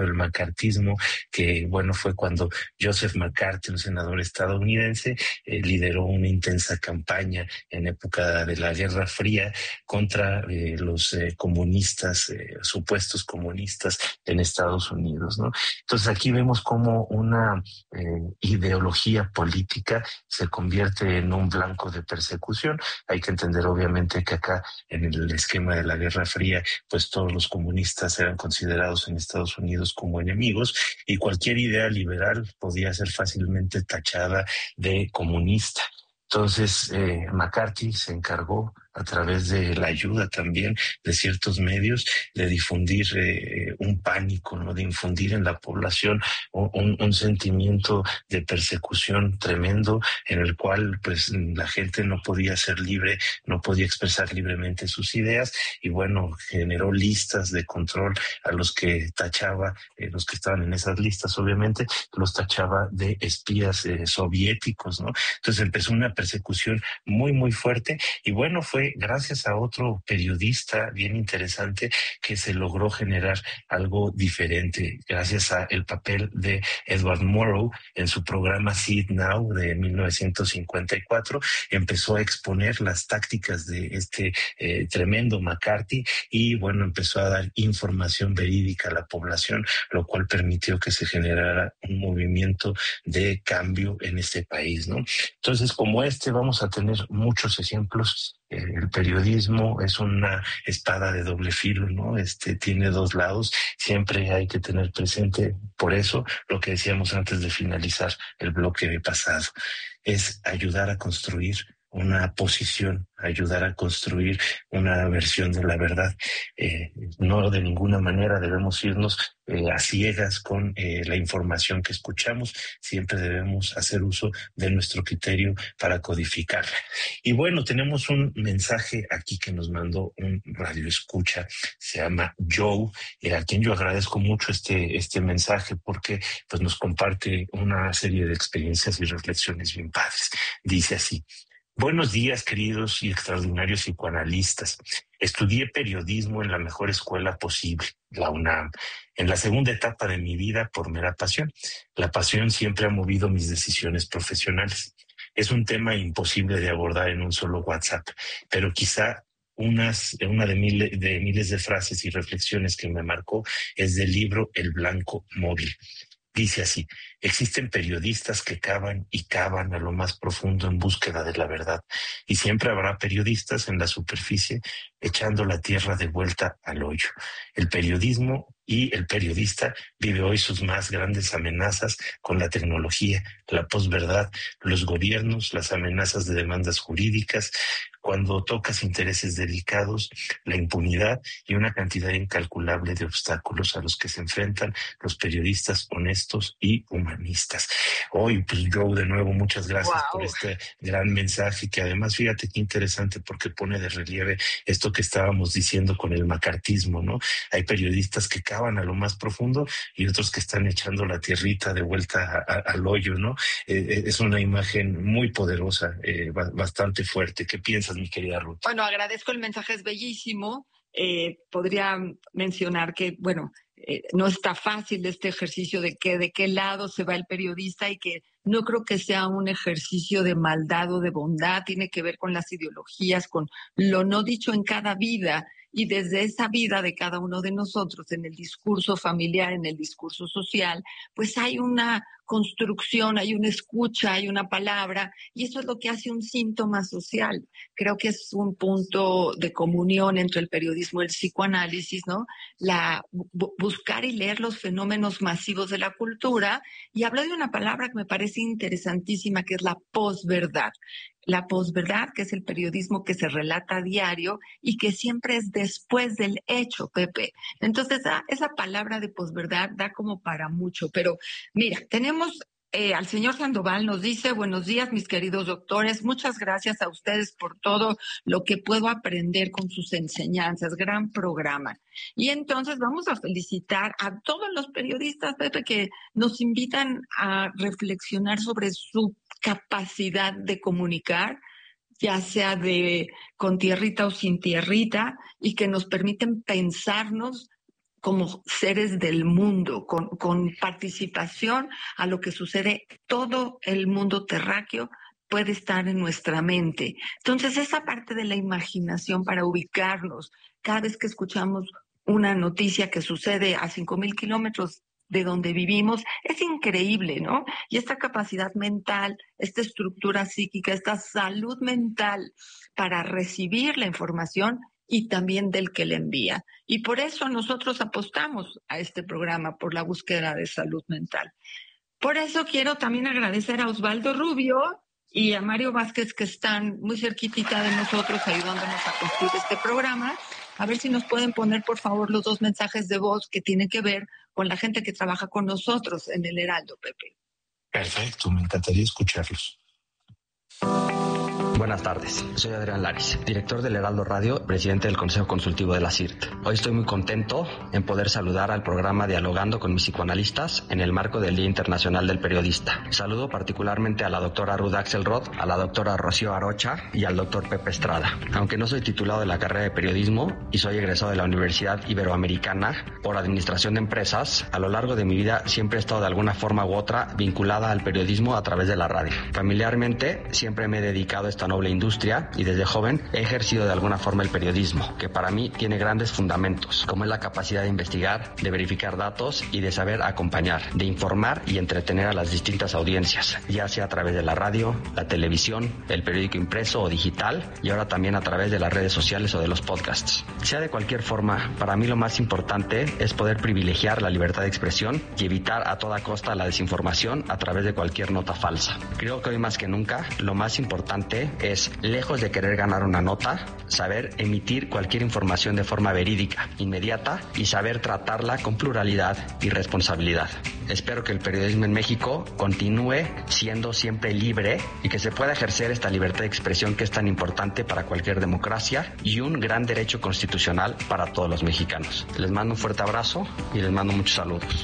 del macartismo, que bueno, fue cuando Joseph McCarthy, un senador estadounidense, lideró una intensa campaña en época de la Guerra Fría contra los comunistas, supuestos comunistas en Estados Unidos, ¿no? Entonces aquí vemos cómo una ideología política se convierte en un blanco de persecución. Hay que entender obviamente que acá en el esquema de la Guerra Fría, pues todos los comunistas eran considerados en Estados Unidos como enemigos y cualquier idea liberal podía ser fácilmente tachada de comunista. Entonces, McCarthy se encargó, a través de la ayuda también de ciertos medios, de difundir un pánico, ¿no? De infundir en la población un sentimiento de persecución tremendo, en el cual pues la gente no podía ser libre, no podía expresar libremente sus ideas, y bueno, generó listas de control a los que tachaba, los que estaban en esas listas obviamente, los tachaba de espías soviéticos, ¿no? Entonces empezó una persecución muy, muy fuerte, y bueno, fue gracias a otro periodista bien interesante que se logró generar algo diferente, gracias a el papel de Edward Murrow en su programa See It Now de 1954, empezó a exponer las tácticas de este tremendo McCarthy, y bueno, empezó a dar información verídica a la población, lo cual permitió que se generara un movimiento de cambio en este país, ¿no? Entonces, como vamos a tener muchos ejemplos. El periodismo es una espada de doble filo, ¿no? Tiene dos lados. Siempre hay que tener presente, por eso, lo que decíamos antes de finalizar el bloque pasado, es ayudar a construir una posición, ayudar a construir una versión de la verdad. No de ninguna manera debemos irnos a ciegas con la información que escuchamos. Siempre debemos hacer uso de nuestro criterio para codificarla. Y bueno, tenemos un mensaje aquí que nos mandó un radioescucha, se llama Joe, a quien yo agradezco mucho este mensaje, porque pues nos comparte una serie de experiencias y reflexiones bien padres. Dice así: buenos días, queridos y extraordinarios psicoanalistas. Estudié periodismo en la mejor escuela posible, la UNAM, en la segunda etapa de mi vida por mera pasión. La pasión siempre ha movido mis decisiones profesionales. Es un tema imposible de abordar en un solo WhatsApp, pero quizá una de miles de frases y reflexiones que me marcó es del libro El Blanco Móvil. Dice así: existen periodistas que cavan y cavan a lo más profundo en búsqueda de la verdad, y siempre habrá periodistas en la superficie echando la tierra de vuelta al hoyo. El periodismo y el periodista vive hoy sus más grandes amenazas con la tecnología, la posverdad, los gobiernos, las amenazas de demandas jurídicas, cuando tocas intereses delicados, la impunidad y una cantidad incalculable de obstáculos a los que se enfrentan los periodistas honestos y humanistas. Hoy, pues Joe, de nuevo, muchas gracias por este gran mensaje, que además, fíjate qué interesante, porque pone de relieve esto que estábamos diciendo con el macartismo, ¿no? Hay periodistas que cavan a lo más profundo y otros que están echando la tierrita de vuelta al hoyo, ¿no? Es una imagen muy poderosa, bastante fuerte. ¿Qué piensas, mi querida Ruth? Bueno, agradezco el mensaje, es bellísimo. Podría mencionar que, bueno, no está fácil este ejercicio de qué lado se va el periodista, y que no creo que sea un ejercicio de maldad o de bondad, tiene que ver con las ideologías, con lo no dicho en cada vida, y desde esa vida de cada uno de nosotros, en el discurso familiar, en el discurso social, pues hay una construcción, hay una escucha, hay una palabra, y eso es lo que hace un síntoma social. Creo que es un punto de comunión entre el periodismo y el psicoanálisis, ¿no? Buscar y leer los fenómenos masivos de la cultura, y habla de una palabra que me parece interesantísima, que es la posverdad. La posverdad, que es el periodismo que se relata a diario y que siempre es después del hecho, Pepe. Entonces, esa palabra de posverdad da como para mucho. Pero mira, tenemos al señor Sandoval, nos dice: buenos días, mis queridos doctores, muchas gracias a ustedes por todo lo que puedo aprender con sus enseñanzas, gran programa. Y entonces vamos a felicitar a todos los periodistas, Pepe, que nos invitan a reflexionar sobre su capacidad de comunicar, ya sea con tierrita o sin tierrita, y que nos permiten pensarnos como seres del mundo, con participación a lo que sucede. Todo el mundo terráqueo puede estar en nuestra mente. Entonces, esa parte de la imaginación para ubicarnos, cada vez que escuchamos una noticia que sucede a 5,000 kilómetros de donde vivimos, es increíble, ¿no? Y esta capacidad mental, esta estructura psíquica, esta salud mental para recibir la información y también del que le envía. Y por eso nosotros apostamos a este programa, por la búsqueda de salud mental. Por eso quiero también agradecer a Osvaldo Rubio y a Mario Vázquez, que están muy cerquitita de nosotros ayudándonos a construir este programa. A ver si nos pueden poner, por favor, los 2 mensajes de voz que tienen que ver con la gente que trabaja con nosotros en el Heraldo, Pepe. Perfecto, me encantaría escucharlos. Buenas tardes, soy Adrián Laris, director del Heraldo Radio, presidente del Consejo Consultivo de la CIRT. Hoy estoy muy contento en poder saludar al programa Dialogando con mis psicoanalistas en el marco del Día Internacional del Periodista. Saludo particularmente a la doctora Ruth Axelrod, a la doctora Rocío Arocha y al doctor Pepe Estrada. Aunque no soy titulado de la carrera de periodismo y soy egresado de la Universidad Iberoamericana por Administración de Empresas, a lo largo de mi vida siempre he estado de alguna forma u otra vinculada al periodismo a través de la radio. Familiarmente siempre me he dedicado a esta noble industria y desde joven he ejercido de alguna forma el periodismo, que para mí tiene grandes fundamentos, como es la capacidad de investigar, de verificar datos y de saber acompañar, de informar y entretener a las distintas audiencias, ya sea a través de la radio, la televisión, el periódico impreso o digital y ahora también a través de las redes sociales o de los podcasts. Sea de cualquier forma, para mí lo más importante es poder privilegiar la libertad de expresión y evitar a toda costa la desinformación a través de cualquier nota falsa. Creo que hoy más que nunca, lo más importante es, lejos de querer ganar una nota, saber emitir cualquier información de forma verídica, inmediata y saber tratarla con pluralidad y responsabilidad. Espero que el periodismo en México continúe siendo siempre libre y que se pueda ejercer esta libertad de expresión que es tan importante para cualquier democracia y un gran derecho constitucional para todos los mexicanos. Les mando un fuerte abrazo y les mando muchos saludos.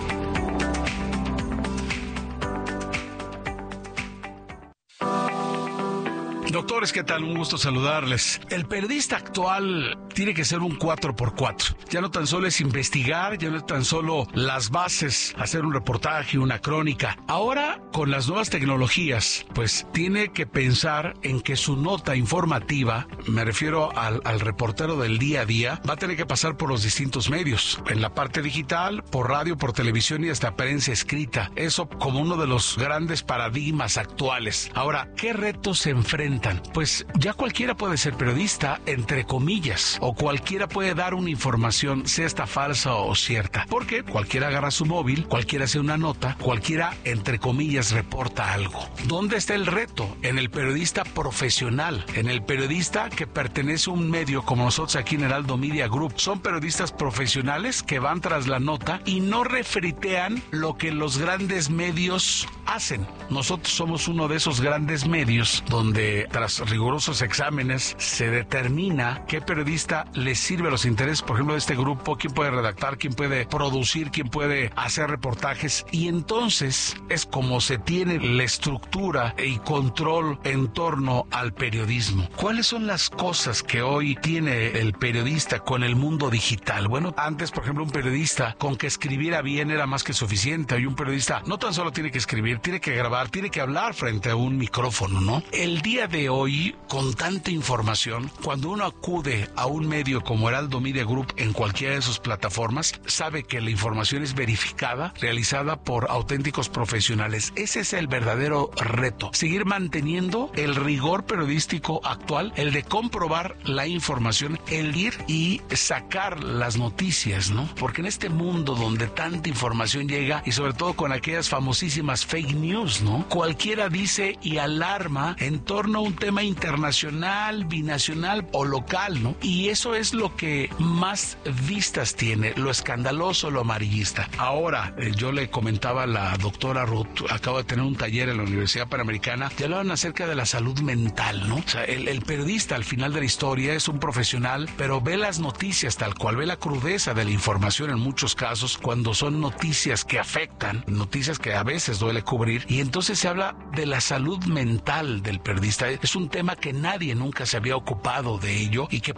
Doctores, ¿qué tal? Un gusto saludarles. El periodista actual tiene que ser un 4x4. Ya no tan solo es investigar, ya no es tan solo las bases, hacer un reportaje, una crónica. Ahora, con las nuevas tecnologías, pues tiene que pensar en que su nota informativa, me refiero al reportero del día a día, va a tener que pasar por los distintos medios. En la parte digital, por radio, por televisión y hasta prensa escrita. Eso como uno de los grandes paradigmas actuales. Ahora, ¿qué retos se enfrentan? Pues ya cualquiera puede ser periodista, entre comillas, o cualquiera puede dar una información, sea esta falsa o cierta, porque cualquiera agarra su móvil, cualquiera hace una nota, cualquiera, entre comillas, reporta algo. ¿Dónde está el reto? En el periodista profesional, en el periodista que pertenece a un medio como nosotros aquí en Heraldo Media Group. Son periodistas profesionales que van tras la nota y no refritean lo que los grandes medios hacen. Nosotros somos uno de esos grandes medios donde tras rigurosos exámenes se determina qué periodista le sirve a los intereses, por ejemplo, de este grupo, quién puede redactar, quién puede producir, quién puede hacer reportajes, y entonces es como se tiene la estructura y control en torno al periodismo. ¿Cuáles son las cosas que hoy tiene el periodista con el mundo digital? Bueno, antes, por ejemplo, un periodista con que escribiera bien era más que suficiente. Hoy un periodista no tan solo tiene que escribir, tiene que grabar, tiene que hablar frente a un micrófono, ¿no? El día de hoy, con tanta información, cuando uno acude a un medio como Heraldo Media Group en cualquiera de sus plataformas, sabe que la información es verificada, realizada por auténticos profesionales. Ese es el verdadero reto, seguir manteniendo el rigor periodístico actual, el de comprobar la información, el ir y sacar las noticias, ¿no? Porque en este mundo donde tanta información llega, y sobre todo con aquellas famosísimas fake news, ¿no? Cualquiera dice y alarma en torno a un tema internacional, binacional o local, ¿no? Y eso es lo que más vistas tiene, lo escandaloso, lo amarillista. Ahora, yo le comentaba a la doctora Ruth, acabo de tener un taller en la Universidad Panamericana, y hablaban acerca de la salud mental, ¿no? O sea, el periodista al final de la historia es un profesional, pero ve las noticias tal cual, ve la crudeza de la información en muchos casos, cuando son noticias que afectan, noticias que a veces duele cubrir, y entonces se habla de la salud mental del periodista. Es un tema que nadie nunca se había ocupado de ello y que poco a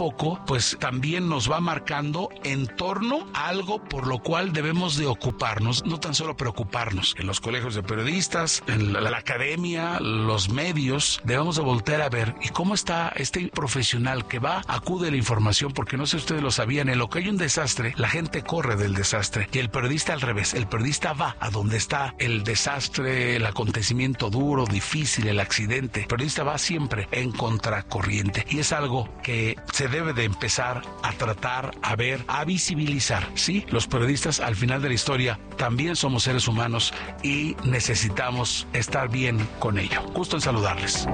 poco, pues también nos va marcando en torno a algo por lo cual debemos de ocuparnos, no tan solo preocuparnos. En los colegios de periodistas, en la academia, los medios, debemos de voltear a ver y cómo está este profesional que va, acude a la información, porque no sé si ustedes lo sabían, en lo que hay un desastre, la gente corre del desastre, y el periodista al revés, el periodista va a donde está el desastre, el acontecimiento duro, difícil, el accidente. El periodista va siempre en contracorriente, y es algo que se debe de empezar a tratar, a ver, a visibilizar. Sí, los periodistas al final de la historia también somos seres humanos y necesitamos estar bien con ello. Gusto en saludarles.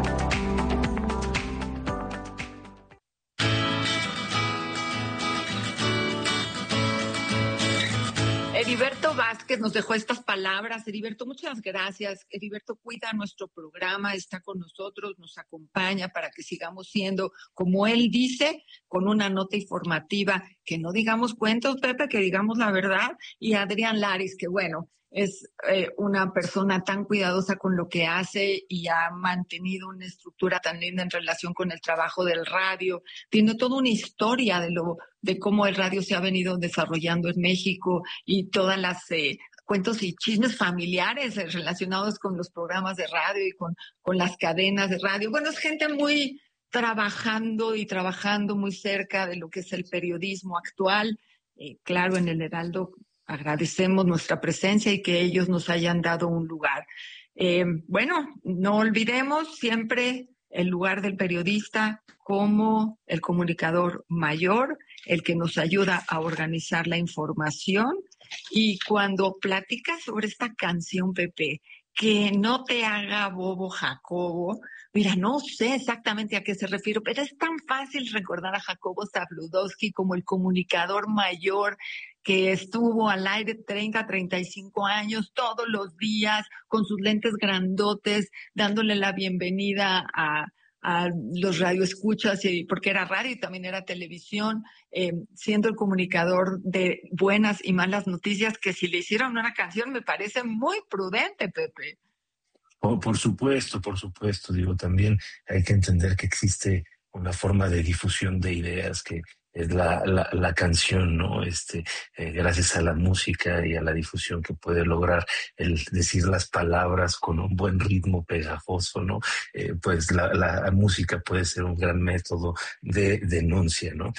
Heriberto Vázquez nos dejó estas palabras. Heriberto, muchas gracias. Heriberto cuida nuestro programa, está con nosotros, nos acompaña para que sigamos siendo, como él dice, con una nota informativa, que no digamos cuentos, Pepe, que digamos la verdad. Y Adrián Laris, que bueno, es una persona tan cuidadosa con lo que hace y ha mantenido una estructura tan linda en relación con el trabajo del radio. Tiene toda una historia de cómo el radio se ha venido desarrollando en México y todas las cuentos y chismes familiares relacionados con los programas de radio y con las cadenas de radio. Bueno, es gente muy trabajando muy cerca de lo que es el periodismo actual. Claro, en el Heraldo agradecemos nuestra presencia y que ellos nos hayan dado un lugar. Bueno, no olvidemos siempre el lugar del periodista como el comunicador mayor, el que nos ayuda a organizar la información. Y cuando platicas sobre esta canción, Pepe, que no te haga bobo Jacobo, mira, no sé exactamente a qué se refiere, pero es tan fácil recordar a Jacobo Zabludovsky como el comunicador mayor que estuvo al aire 35 años todos los días con sus lentes grandotes, dándole la bienvenida a los radioescuchas, porque era radio y también era televisión, siendo el comunicador de buenas y malas noticias, que si le hicieron una canción me parece muy prudente, Pepe. Por supuesto, digo, también hay que entender que existe una forma de difusión de ideas que es la canción, ¿no? Gracias a la música y a la difusión que puede lograr el decir las palabras con un buen ritmo pegajoso, ¿no? Pues la música puede ser un gran método de denuncia, ¿no?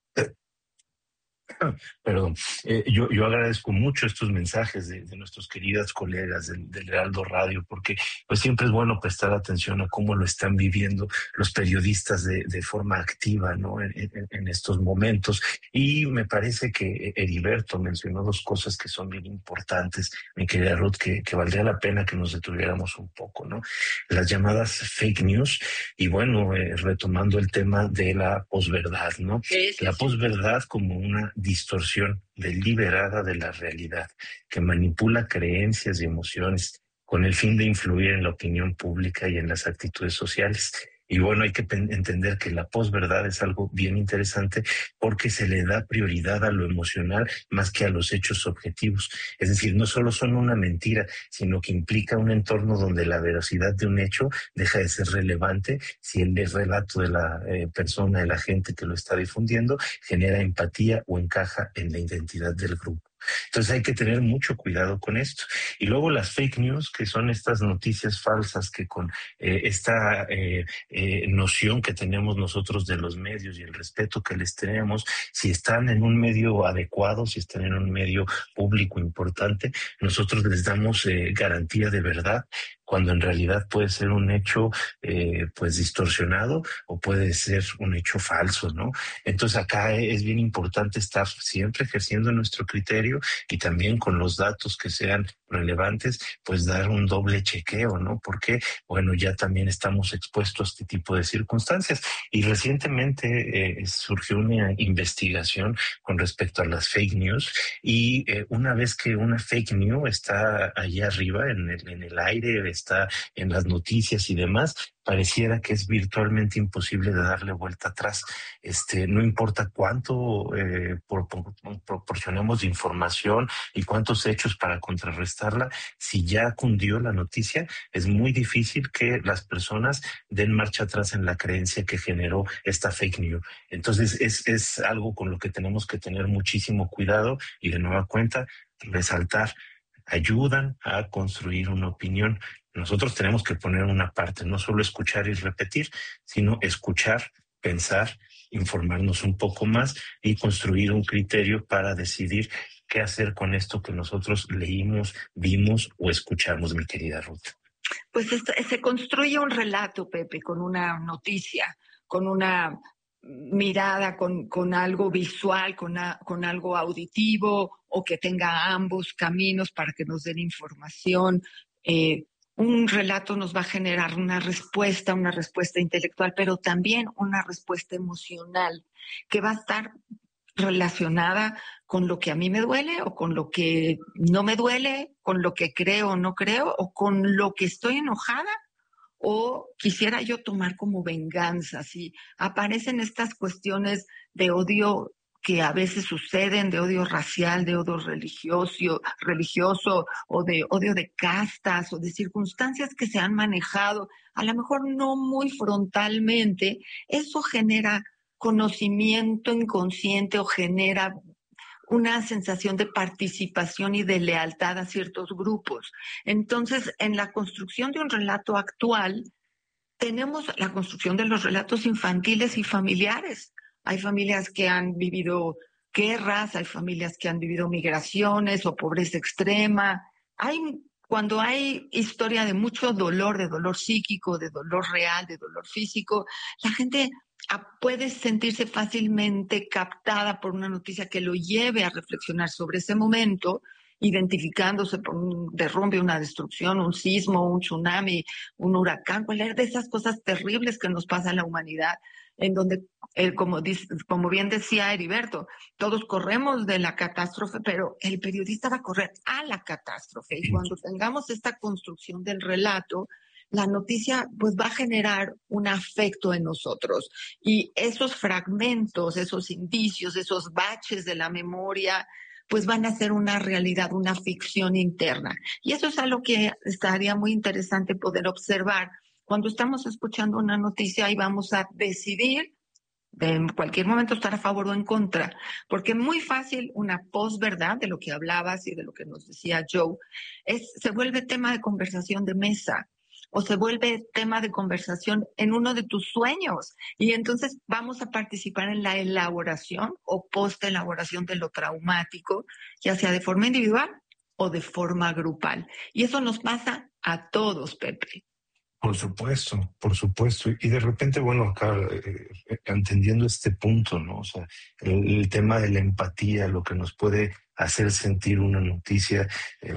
Perdón, yo agradezco mucho estos mensajes de nuestros queridas colegas del Heraldo Radio, porque pues siempre es bueno prestar atención a cómo lo están viviendo los periodistas de forma activa, ¿no? En estos momentos. Y me parece que Heriberto mencionó dos cosas que son bien importantes, mi querida Ruth, que valdría la pena que nos detuviéramos un poco, ¿no? Las llamadas fake news y bueno, retomando el tema de la posverdad, ¿no? Sí. La posverdad como una distorsión deliberada de la realidad que manipula creencias y emociones con el fin de influir en la opinión pública y en las actitudes sociales. Y bueno, hay que entender que la posverdad es algo bien interesante porque se le da prioridad a lo emocional más que a los hechos objetivos. Es decir, no solo son una mentira, sino que implica un entorno donde la veracidad de un hecho deja de ser relevante si el relato de la persona, de la gente que lo está difundiendo, genera empatía o encaja en la identidad del grupo. Entonces hay que tener mucho cuidado con esto. Y luego las fake news, que son estas noticias falsas que con esta noción que tenemos nosotros de los medios y el respeto que les tenemos, si están en un medio adecuado, si están en un medio público importante, nosotros les damos garantía de verdad, cuando en realidad puede ser un hecho pues distorsionado o puede ser un hecho falso, ¿no? Entonces acá es bien importante estar siempre ejerciendo nuestro criterio y también con los datos que sean relevantes, pues dar un doble chequeo, ¿no? Porque, bueno, ya también estamos expuestos a este tipo de circunstancias. Y recientemente surgió una investigación con respecto a las fake news y una vez que una fake news está allá arriba en el aire, está en las noticias y demás, pareciera que es virtualmente imposible de darle vuelta atrás. No importa cuánto proporcionemos de información y cuántos hechos para contrarrestarla, si ya cundió la noticia, es muy difícil que las personas den marcha atrás en la creencia que generó esta fake news. Entonces es algo con lo que tenemos que tener muchísimo cuidado y de nueva cuenta resaltar, ayudan a construir una opinión. Nosotros tenemos que poner una parte, no solo escuchar y repetir, sino escuchar, pensar, informarnos un poco más y construir un criterio para decidir qué hacer con esto que nosotros leímos, vimos o escuchamos, mi querida Ruth. Pues se construye un relato, Pepe, con una noticia, con una mirada, con algo visual, con algo auditivo, o que tenga ambos caminos para que nos den información. Un relato nos va a generar una respuesta intelectual, pero también una respuesta emocional que va a estar relacionada con lo que a mí me duele o con lo que no me duele, con lo que creo o no creo, o con lo que estoy enojada o quisiera yo tomar como venganza. Si aparecen estas cuestiones de odio que a veces suceden, de odio racial, de odio religioso o de odio de castas o de circunstancias que se han manejado, a lo mejor no muy frontalmente, eso genera conocimiento inconsciente o genera una sensación de participación y de lealtad a ciertos grupos. Entonces, en la construcción de un relato actual, tenemos la construcción de los relatos infantiles y familiares. Hay familias que han vivido guerras, hay familias que han vivido migraciones o pobreza extrema. Cuando hay historia de mucho dolor, de dolor psíquico, de dolor real, de dolor físico, la gente puede sentirse fácilmente captada por una noticia que lo lleve a reflexionar sobre ese momento, identificándose por un derrumbe, una destrucción, un sismo, un tsunami, un huracán, cualquiera de esas cosas terribles que nos pasa a la humanidad, en donde, como bien decía Heriberto, todos corremos de la catástrofe, pero el periodista va a correr a la catástrofe. Y cuando tengamos esta construcción del relato, la noticia pues va a generar un afecto en nosotros. Y esos fragmentos, esos indicios, esos baches de la memoria, pues van a ser una realidad, una ficción interna. Y eso es algo que estaría muy interesante poder observar. Cuando estamos escuchando una noticia y vamos a decidir en cualquier momento estar a favor o en contra, porque es muy fácil una posverdad de lo que hablabas y de lo que nos decía Joe, se vuelve tema de conversación de mesa o se vuelve tema de conversación en uno de tus sueños y entonces vamos a participar en la elaboración o post-elaboración de lo traumático, ya sea de forma individual o de forma grupal. Y eso nos pasa a todos, Pepe. Por supuesto. Y de repente, bueno, acá entendiendo este punto, ¿no? O sea, el tema de la empatía, lo que nos puede hacer sentir una noticia,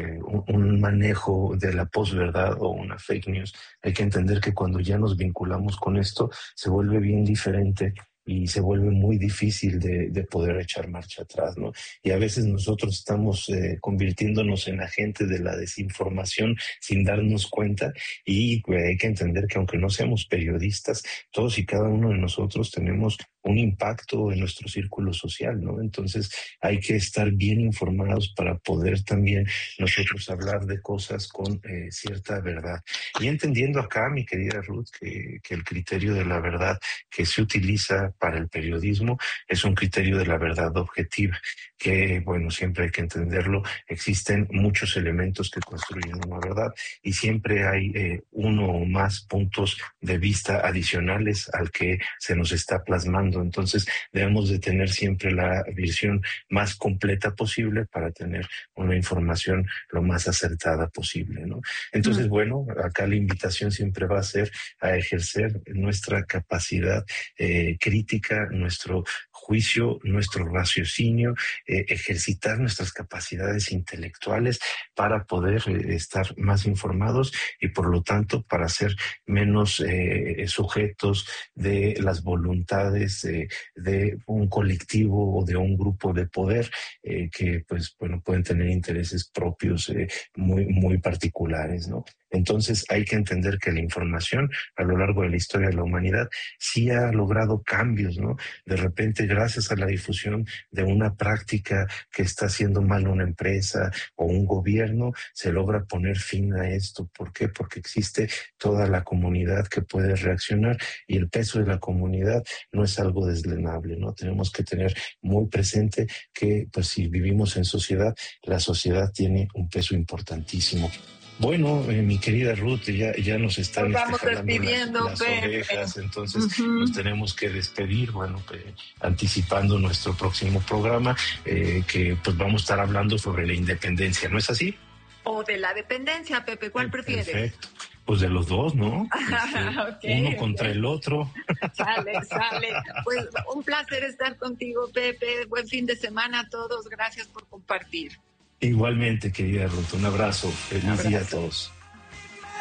un manejo de la posverdad o una fake news, hay que entender que cuando ya nos vinculamos con esto, se vuelve bien diferente y se vuelve muy difícil de poder echar marcha atrás, ¿no? Y a veces nosotros estamos convirtiéndonos en agentes de la desinformación sin darnos cuenta y hay que entender que aunque no seamos periodistas, todos y cada uno de nosotros tenemos un impacto en nuestro círculo social, ¿no? Entonces hay que estar bien informados para poder también nosotros hablar de cosas con cierta verdad. Y entendiendo acá, mi querida Ruth, que el criterio de la verdad que se utiliza para el periodismo es un criterio de la verdad objetiva, que, bueno, siempre hay que entenderlo, existen muchos elementos que construyen una verdad y siempre hay uno o más puntos de vista adicionales al que se nos está plasmando. Entonces debemos de tener siempre la visión más completa posible para tener una información lo más acertada posible, ¿no? Entonces, bueno, acá la invitación siempre va a ser a ejercer nuestra capacidad crítica, nuestro juicio, nuestro raciocinio, ejercitar nuestras capacidades intelectuales para poder estar más informados y por lo tanto para ser menos sujetos de las voluntades de un colectivo o de un grupo de poder que pues bueno pueden tener intereses propios muy particulares, ¿no? Entonces hay que entender que la información a lo largo de la historia de la humanidad sí ha logrado cambios, ¿no? De repente, gracias a la difusión de una práctica que está haciendo mal una empresa o un gobierno, se logra poner fin a esto. ¿Por qué? Porque existe toda la comunidad que puede reaccionar y el peso de la comunidad no es algo deslenable, ¿no? Tenemos que tener muy presente que, pues, si vivimos en sociedad, la sociedad tiene un peso importantísimo. Bueno, mi querida Ruth, ya nos están despidiendo, las orejas, entonces nos tenemos que despedir, bueno, anticipando nuestro próximo programa, que pues vamos a estar hablando sobre la independencia, ¿no es así? O de la dependencia, Pepe, ¿cuál prefieres? Perfecto. Pues de los dos, ¿no? Okay, uno contra el otro. Sale. Pues un placer estar contigo, Pepe. Buen fin de semana a todos. Gracias por compartir. Igualmente, querida Ruth. Un abrazo. Feliz día a todos.